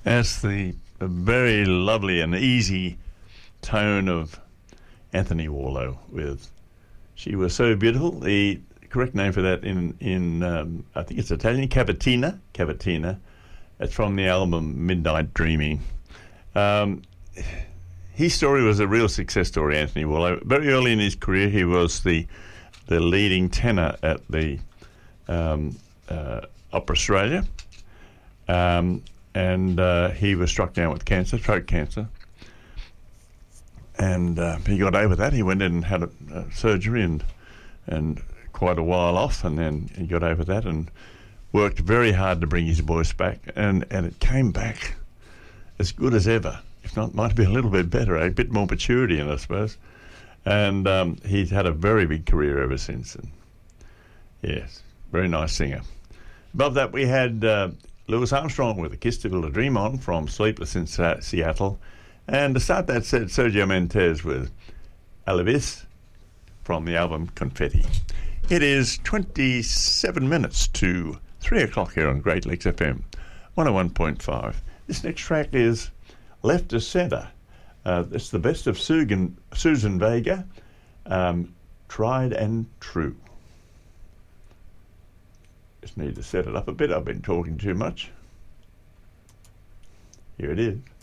That's the very lovely and easy tone of Anthony Warlow with She Was So Beautiful. The correct name for that in I think it's Italian, Cavatina. It's from the album Midnight Dreaming. His story was a real success story, Anthony Warlow. Very early in his career, he was the leading tenor at the Opera Australia. And he was struck down with cancer, throat cancer. And he got over that. He went in and had a surgery and quite a while off, and then he got over that and worked very hard to bring his voice back. And it came back as good as ever. If not, might be a little bit better, a bit more maturity in it, I suppose. And he's had a very big career ever since. And yes, very nice singer. Above that, we had Louis Armstrong with A Kiss to Build a Dream On from Sleepless in Seattle. And to start that set, Sergio Mendes with Alavis from the album Confetti. It is 27 minutes to 3 o'clock here on Great Lakes FM 101.5. This next track is Left to Centre. It's the best of Susan Vega, Tried and True. Just need to set it up a bit. I've been talking too much. Here it is.